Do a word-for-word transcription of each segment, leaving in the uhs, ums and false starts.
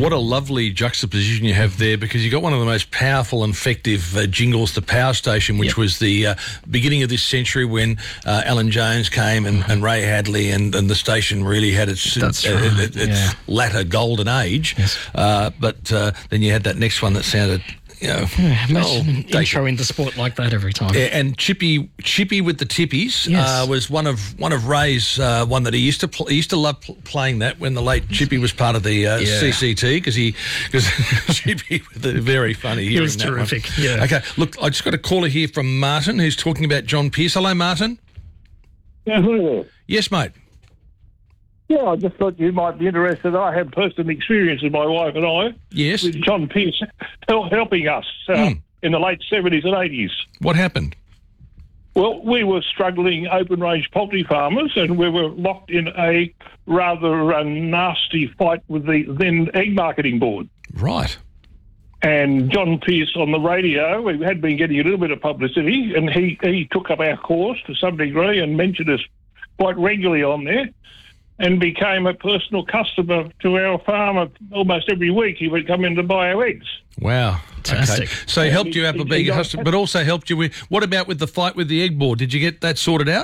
What a lovely juxtaposition you have there, because you got one of the most powerful and effective uh, jingles, the Power Station, which yep. was the uh, beginning of this century when uh, Alan Jones came and, mm-hmm. and Ray Hadley, and, and the station really had its, That's uh, right. its yeah. latter golden age. Yes. Uh, but uh, then you had that next one that sounded... You know, yeah, oh, an intro into sport like that every time. Yeah, and Chippy, Chippy with the Tippies yes. uh, was one of one of Ray's uh, one that he used to pl- he used to love pl- playing that when the late Chippy was part of the uh, yeah. C C T, because he because Chippy was very funny. He was that terrific. One. Yeah. Okay, look, I just got a caller here from Martin who's talking about John Pearce. Hello, Martin. Yeah, hello. Yes, mate. Yeah, I just thought you might be interested. I had personal experience with my wife and I. Yes. With John Pearce hel- helping us uh, mm. in the late seventies and eighties. What happened? Well, we were struggling open-range poultry farmers, and we were locked in a rather uh, nasty fight with the then Egg Marketing Board. Right. And John Pearce on the radio, we had been getting a little bit of publicity, and he, he took up our cause to some degree and mentioned us quite regularly on there, and became a personal customer to our farm almost every week. He would come in to buy our eggs. Wow. Fantastic. Okay. So he helped you out, being a customer, but also helped you with... What about with the fight with the egg board? Did you get that sorted out?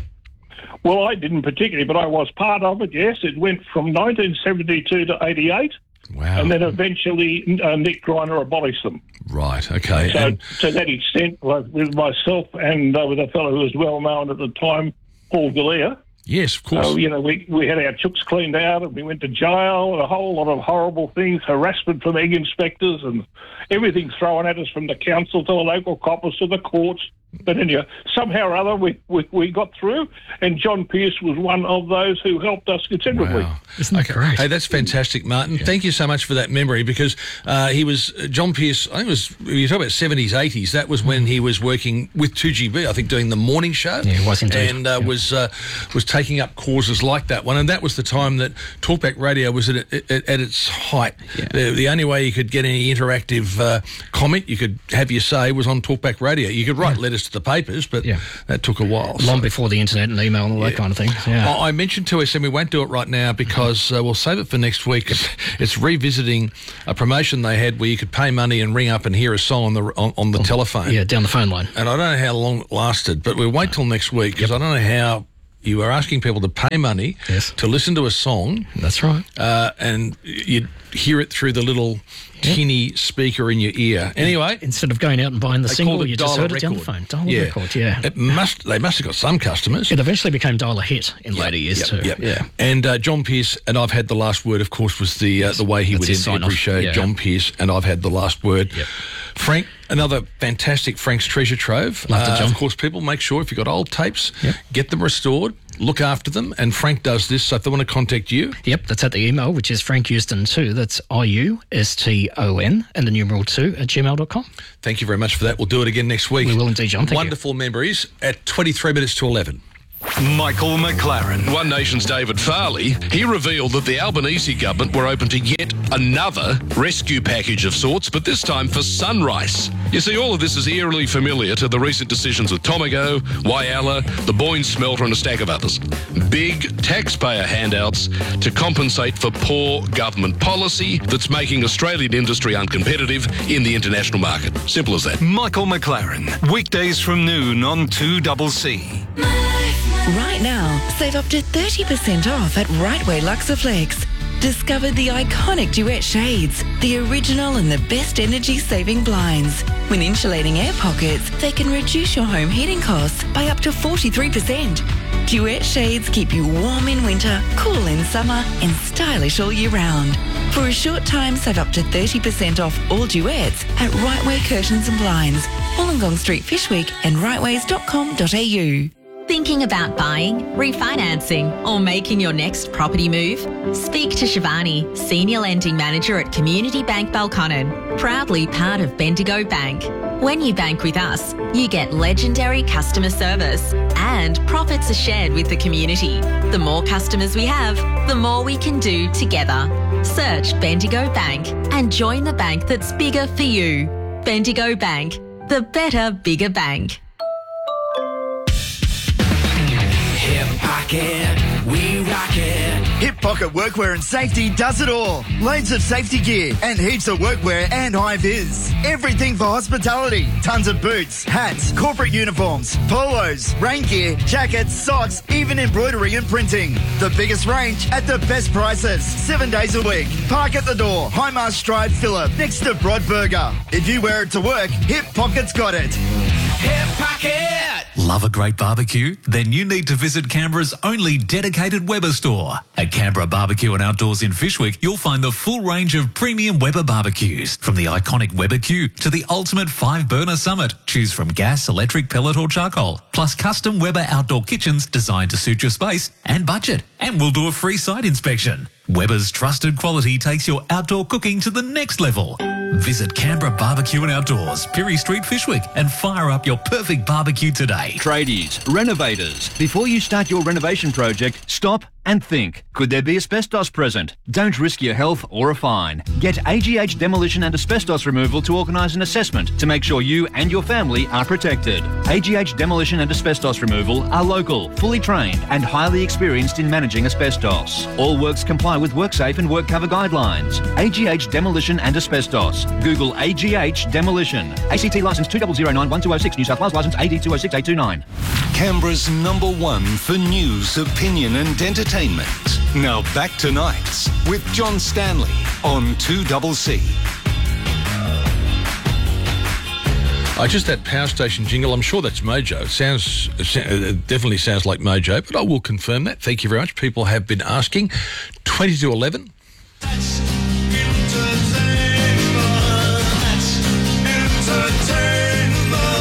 Well, I didn't particularly, but I was part of it, yes. It went from nineteen seventy-two to eighty-eight. Wow. And then eventually uh, Nick Greiner abolished them. Right, okay. So and... to that extent, with myself and uh, with a fellow who was well known at the time, Paul Galea. Yes, of course. So, you know, we, we had our chooks cleaned out and we went to jail, and a whole lot of horrible things, harassment from egg inspectors and everything thrown at us from the council to the local coppers to the courts. But anyway, somehow or other we, we, we got through, and John Pearce was one of those who helped us considerably. Wow. Isn't that okay. great? Hey, that's fantastic, Martin. Yeah. Thank you so much for that memory, because uh, he was, uh, John Pearce, I think it was, you talk about seventies, eighties, that was when he was working with two G B, I think, doing the morning show. Yeah, he was indeed. And uh, yeah. was uh, was taking up causes like that one, and that was the time that Talkback Radio was at, at, at its height. Yeah. The, the only way you could get any interactive uh, comment, you could have your say, was on Talkback Radio. You could write yeah. letters to the papers, but yeah. that took a while. Long so. before the internet and email and all yeah. that kind of thing. Yeah. I mentioned to us, and we won't do it right now because uh, we'll save it for next week. It's revisiting a promotion they had where you could pay money and ring up and hear a song on the on, on the on, telephone. Yeah, down the phone line. And I don't know how long it lasted, but we'll wait till next week, because yep. I don't know how you were asking people to pay money yes. to listen to a song. That's right. Uh, and you'd hear it through the little tinny speaker in your ear. Anyway, instead of going out and buying the single, you just heard it down the phone. Dial yeah. record, yeah. It must. They must have got some customers. It eventually became Dial a Hit in yep, later years yep, too. Yep. Yeah. And uh, John Pearce, and I've had the last word, of course, was the uh, yes. the way he That's would end every show. Yeah. John Pearce, and I've had the last word. Yep. Frank, another fantastic Frank's Treasure Trove. Love uh, it, John. Of course, people, make sure if you've got old tapes, yep. get them restored. Look after them, and Frank does this, so if they want to contact you... Yep, that's at the email, which is frank houston two, that's I U S T O N, and the numeral two at gmail dot com. Thank you very much for that. We'll do it again next week. We will indeed, John. Thank Wonderful you. memories at twenty-three minutes to eleven. Michael McLaren. One Nation's David Farley, he revealed that the Albanese government were open to yet another rescue package of sorts, but this time for Sunrise. You see, all of this is eerily familiar to the recent decisions with Tomago, Whyalla, the Boyne Smelter and a stack of others. Big taxpayer handouts to compensate for poor government policy that's making Australian industry uncompetitive in the international market. Simple as that. Michael McLaren, weekdays from noon on two C C. Right now, save up to thirty percent off at Rightway Luxaflex. Discover the iconic Duet shades, the original and the best energy-saving blinds. When insulating air pockets, they can reduce your home heating costs by up to forty-three percent. Duet shades keep you warm in winter, cool in summer, and stylish all year round. For a short time, save up to thirty percent off all Duets at Rightway Curtains and Blinds, Wollongong Street, Fishwick, and rightways dot com dot a u. Thinking about buying, refinancing, or making your next property move? Speak to Shivani, Senior Lending Manager at Community Bank Balconnen, proudly part of Bendigo Bank. When you bank with us, you get legendary customer service and profits are shared with the community. The more customers we have, the more we can do together. Search Bendigo Bank and join the bank that's bigger for you. Bendigo Bank, the better, bigger bank. Hip pocket, we rock it. Hip Pocket Workwear and Safety does it all. Loads of safety gear and heaps of workwear and high-vis. Everything for hospitality. Tons of boots, hats, corporate uniforms, polos, rain gear, jackets, socks, even embroidery and printing. The biggest range at the best prices. Seven days a week. Park at the door. Highmarsh Drive, Phillip, next to Broadburger. If you wear it to work, Hip Pocket's got it. Hip Pocket! Love a great barbecue? Then you need to visit Canberra's only dedicated Weber store. At Canberra Barbecue and Outdoors in Fishwick, you'll find the full range of premium Weber barbecues. From the iconic Weber Q to the ultimate five-burner Summit. Choose from gas, electric, pellet or charcoal. Plus custom Weber outdoor kitchens designed to suit your space and budget. And we'll do a free site inspection. Weber's trusted quality takes your outdoor cooking to the next level. Visit Canberra Barbecue and Outdoors, Pirie Street, Fishwick, and fire up your perfect barbecue today. Tradies, renovators. Before you start your renovation project, stop and think. Could there be asbestos present? Don't risk your health or a fine. Get A G H Demolition and Asbestos Removal to organise an assessment to make sure you and your family are protected. A G H Demolition and Asbestos Removal are local, fully trained and highly experienced in managing asbestos. All works comply with WorkSafe and WorkCover guidelines. A G H Demolition and Asbestos. Google A G H Demolition. A C T licence two zero zero nine one two zero six, New South Wales licence A D two zero six eight two nine. Canberra's number one for news, opinion and entertainment. Now back to Nights with John Stanley on two C C. Oh, just that power station jingle, I'm sure that's Mojo. It sounds, it definitely sounds like Mojo, but I will confirm that. Thank you very much. People have been asking. twenty to eleven. That's entertainment. That's entertainment.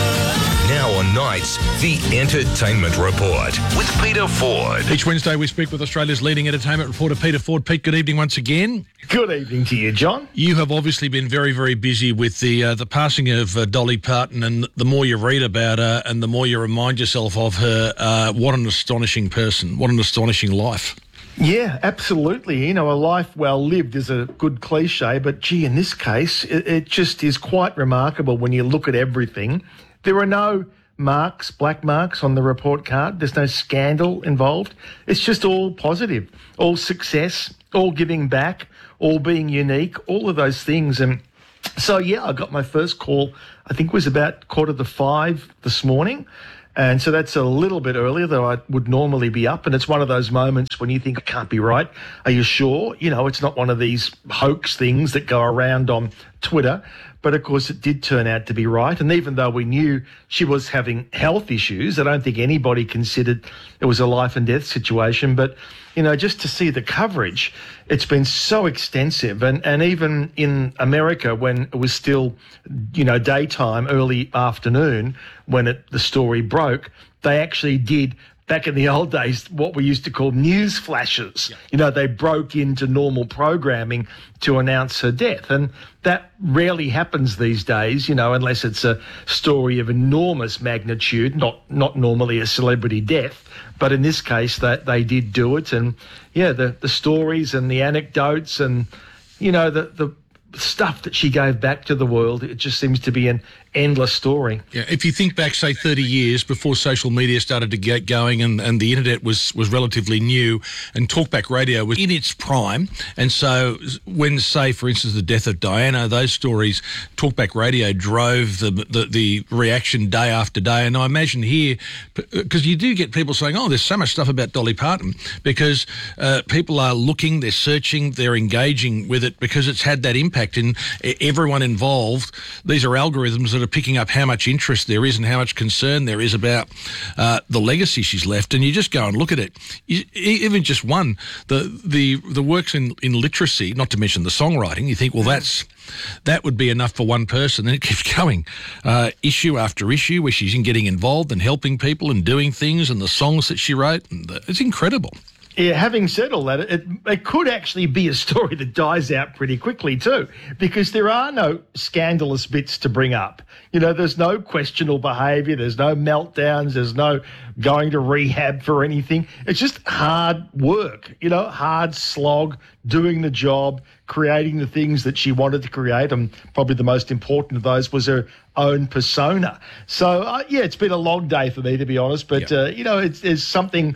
Now on Nights, the Entertainment Report with Peter Ford. Each Wednesday we speak with Australia's leading entertainment reporter, Peter Ford. Pete, good evening once again. Good evening to you, John. You have obviously been very, very busy with the uh, the passing of uh, Dolly Parton, and the more you read about her and the more you remind yourself of her, uh, what an astonishing person, what an astonishing life. Yeah, absolutely. You know, a life well lived is a good cliche, but gee, in this case, it, it just is quite remarkable when you look at everything. There are no marks, black marks on the report card. There's no scandal involved. It's just all positive, all success, all giving back, all being unique, all of those things. And so, yeah, I got my first call, I think it was about quarter to five this morning. And so that's a little bit earlier than I would normally be up. And it's one of those moments when you think, it can't be right. Are you sure? You know, it's not one of these hoax things that go around on Twitter. But, of course, it did turn out to be right. And even though we knew she was having health issues, I don't think anybody considered it was a life and death situation. But, you know, just to see the coverage, it's been so extensive. And, and even in America, when it was still, you know, daytime, early afternoon, when it, the story broke, they actually did, back in the old days, what we used to call news flashes. Yeah. You know, they broke into normal programming to announce her death. And that rarely happens these days, you know, unless it's a story of enormous magnitude, not not normally a celebrity death. But in this case, that they did do it. And, yeah, the, the stories and the anecdotes and, you know, the, the stuff that she gave back to the world, it just seems to be an endless story. Yeah, if you think back, say, thirty years before social media started to get going and, and the internet was, was relatively new and talkback radio was in its prime. And so when, say, for instance, the death of Diana, those stories, talkback radio drove the, the, the reaction day after day. And I imagine here, because you do get people saying, oh, there's so much stuff about Dolly Parton, because uh, people are looking, they're searching, they're engaging with it because it's had that impact in everyone involved. These are algorithms that are picking up how much interest there is and how much concern there is about uh, the legacy she's left. And you just go and look at it. You, even just one, the the the works in, in literacy, not to mention the songwriting, you think, well, that's that would be enough for one person. Then it keeps going, uh, issue after issue, where she's in getting involved and helping people and doing things, and the songs that she wrote. And the, it's incredible. Yeah, having said all that, it, it could actually be a story that dies out pretty quickly too, because there are no scandalous bits to bring up. You know, there's no questionable behaviour, there's no meltdowns, there's no going to rehab for anything. It's just hard work, you know, hard slog, doing the job, creating the things that she wanted to create, and probably the most important of those was her own persona. So, uh, yeah, it's been a long day for me, to be honest, but, yep. uh, you know, it's, it's something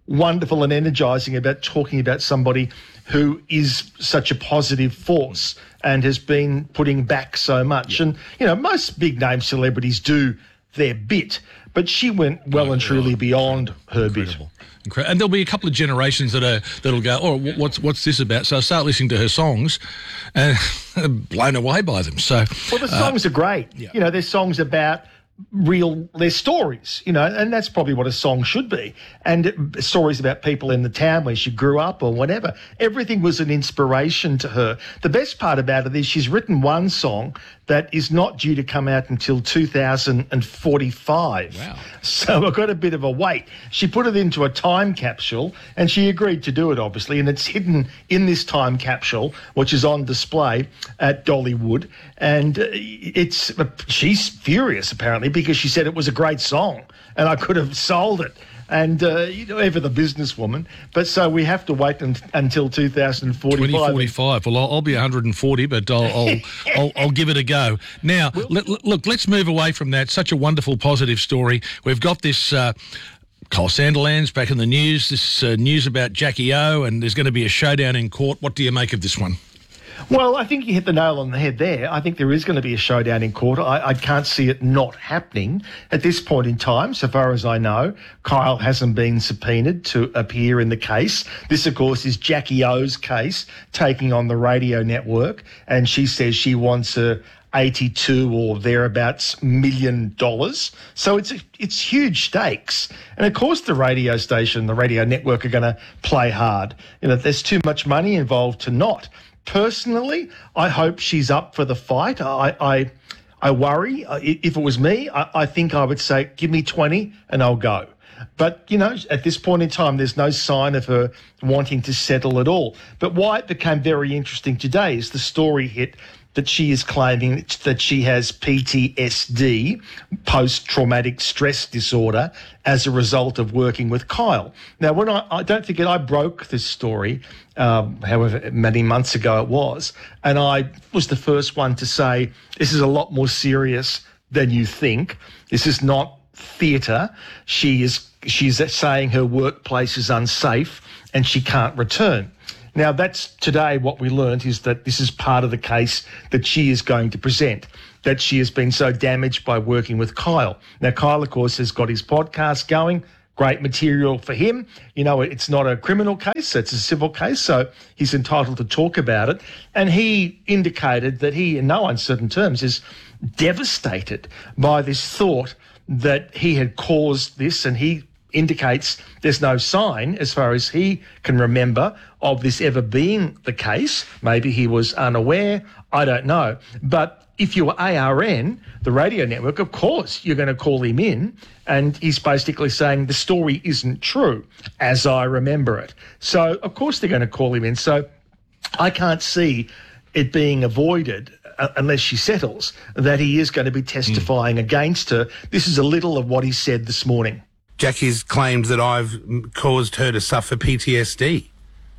wonderful and energising about talking about somebody who is such a positive force and has been putting back so much. Yeah. And, you know, most big-name celebrities do their bit, but she went well oh, and truly oh, beyond her incredible. bit. Incredible. And there'll be a couple of generations that are that'll go, oh, what's what's this about? So I start listening to her songs and blown away by them. So, well, the songs uh, are great. Yeah. You know, there's songs about real, their stories, you know, and that's probably what a song should be. And stories about people in the town where she grew up or whatever. Everything was an inspiration to her. The best part about it is she's written one song that is not due to come out until two thousand forty-five. Wow. So I've got a bit of a wait. She put it into a time capsule and she agreed to do it, obviously, and it's hidden in this time capsule, which is on display at Dollywood. And it's she's furious, apparently, because she said it was a great song and I could have sold it. And, uh, you know, ever the businesswoman. But so we have to wait un- until two thousand forty-five. twenty forty-five. Well, I'll, I'll be one hundred forty, but I'll I'll, I'll, I'll give it a go. Now, well, let, look, let's move away from that. Such a wonderful, positive story. We've got this... Uh, Kyle Sandilands back in the news. This uh, news about Jackie O, and there's going to be a showdown in court. What do you make of this one? Well, I think you hit the nail on the head there. I think there is going to be a showdown in court. I, I can't see it not happening at this point in time. So far as I know, Kyle hasn't been subpoenaed to appear in the case. This, of course, is Jackie O's case taking on the radio network, and she says she wants a eighty-two or thereabouts million dollars. So it's it's huge stakes. And of course the radio station, the radio network are going to play hard. You know, there's too much money involved to not. Personally, I hope she's up for the fight. I I, I worry. If it was me, I, I think I would say, give me twenty and I'll go. But, you know, at this point in time, there's no sign of her wanting to settle at all. But why it became very interesting today is the story hit that she is claiming that she has P T S D, post-traumatic stress disorder, as a result of working with Kyle. Now, when I, I don't forget, I broke this story, um, however many months ago it was, and I was the first one to say, this is a lot more serious than you think. This is not theatre. She is, she's saying her workplace is unsafe and she can't return. Now, that's today what we learned is that this is part of the case that she is going to present, that she has been so damaged by working with Kyle. Now, Kyle, of course, has got his podcast going. Great material for him. You know, it's not a criminal case, it's a civil case, so he's entitled to talk about it. And he indicated that he, in no uncertain terms, is devastated by this thought that he had caused this, and he indicates there's no sign, as far as he can remember, of this ever being the case. Maybe he was unaware, I don't know. But if you were A R N, the radio network, of course you're going to call him in, and he's basically saying the story isn't true, as I remember it. So, of course they're going to call him in. So I can't see it being avoided uh, unless she settles, that he is going to be testifying mm. against her. This is a little of what he said this morning. Jackie's claimed that I've caused her to suffer P T S D.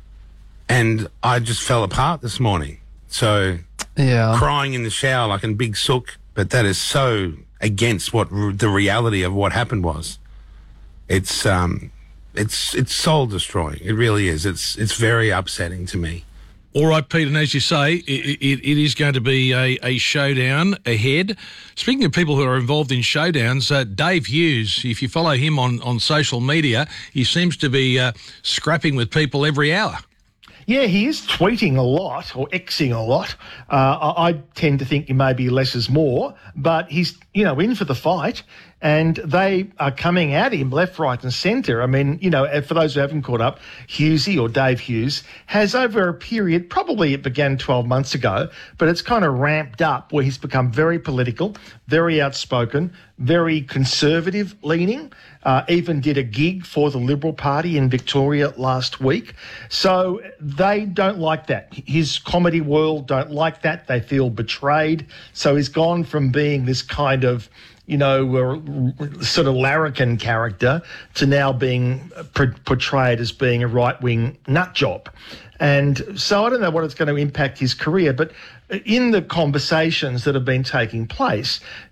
And I just fell apart this morning. So, yeah, crying in the shower like in Big Sook. But that is so against what r- the reality of what happened was. It's um, it's it's soul destroying. It really is. It's it's very upsetting to me. All right, Pete, and as you say, it, it, it is going to be a, a showdown ahead. Speaking of people who are involved in showdowns, uh, Dave Hughes, if you follow him on, on social media, he seems to be uh, scrapping with people every hour. Yeah, he is tweeting a lot or Xing a lot. Uh, I, I tend to think maybe less is more, but he's, you know, in for the fight, and they are coming at him left, right and centre. I mean, you know, for those who haven't caught up, Hughesy or Dave Hughes has over a period, probably it began twelve months ago, but it's kind of ramped up where he's become very political, very outspoken, very conservative leaning, uh, even did a gig for the Liberal Party in Victoria last week. So they don't like that. His comedy world don't like that. They feel betrayed. So he's gone from being this kind of, you know, uh, sort of larrikin character to now being p- portrayed as being a right-wing nut job. And so I don't know what it's going to impact his career, but in the conversations that have been taking place,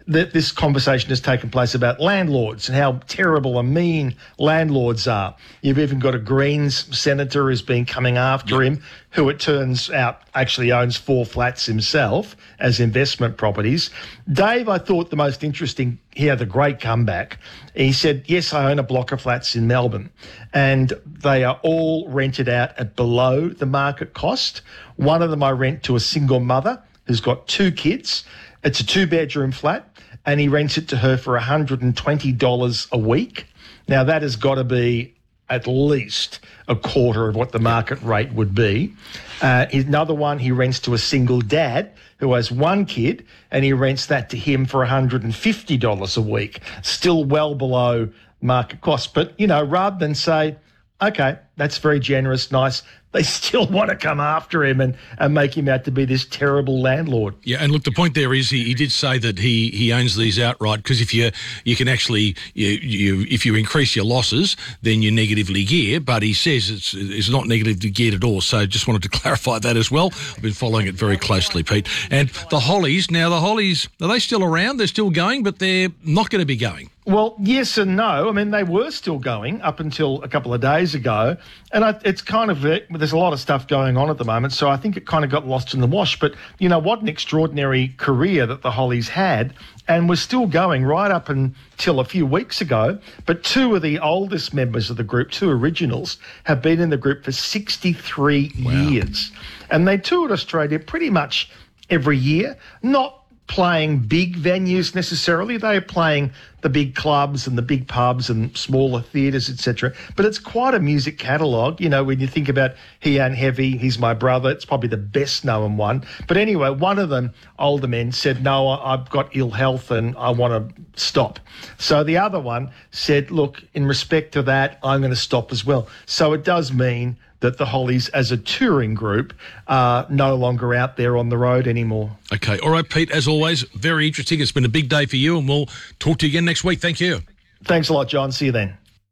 that this conversation has taken place about landlords and how terrible and mean landlords are. You've even got a Greens senator who's been coming after him, who it turns out actually owns four flats himself as investment properties. Dave, I thought the most interesting, he had a great comeback. He said, yes, I own a block of flats in Melbourne and they are all rented out at below the market cost. One of them I rent to a single mother who's got two kids. It's a two-bedroom flat and he rents it to her for one hundred twenty dollars a week. Now, that has got to be at least a quarter of what the market rate would be. Uh, another one he rents to a single dad who has one kid and he rents that to him for one hundred fifty dollars a week, still well below market cost. But, you know, rather than say, okay, that's very generous, nice, they still want to come after him and, and make him out to be this terrible landlord. Yeah, and look, the point there is he, he did say that he, he owns these outright because if you you can actually you, you if you increase your losses, then you negatively gear. But he says it's it's not negatively geared at all. So just wanted to clarify that as well. I've been following it very closely, Pete. And the Hollies now, the Hollies are they still around? They're still going, but they're not going to be going. Well, yes and no. I mean, they were still going up until a couple of days ago. And I, it's kind of, there's a lot of stuff going on at the moment. So I think it kind of got lost in the wash. But, you know, what an extraordinary career that the Hollies had and was still going right up until a few weeks ago. But two of the oldest members of the group, two originals, have been in the group for sixty-three wow. years. And they toured Australia pretty much every year, not playing big venues necessarily. They are playing the big clubs and the big pubs and smaller theatres, et cetera. But it's quite a music catalogue. You know, when you think about He Ain't Heavy, He's My Brother, it's probably the best known one. But anyway, one of them, older men, said, no, I've got ill health and I want to stop. So the other one said, look, in respect to that, I'm going to stop as well. So it does mean that the Hollies as a touring group are no longer out there on the road anymore. Okay. All right, Pete, as always, very interesting. It's been a big day for you and we'll talk to you again next week. Thank you. Thanks a lot, John. See you then.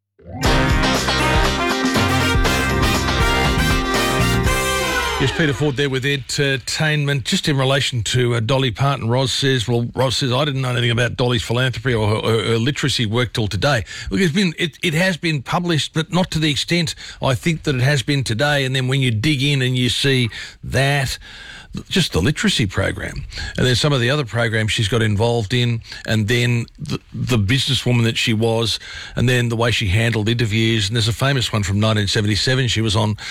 Yes, Peter Ford there with entertainment. Just in relation to uh, Dolly Parton, Roz says, well, Roz says, I didn't know anything about Dolly's philanthropy or her, her, her literacy work till today. Look, it's been, it, it has been published, but not to the extent I think that it has been today. And then when you dig in and you see that, just the literacy program, and then some of the other programs she's got involved in, and then the, the businesswoman that she was, and then the way she handled interviews. And there's a famous one from nineteen seventy-seven. She was on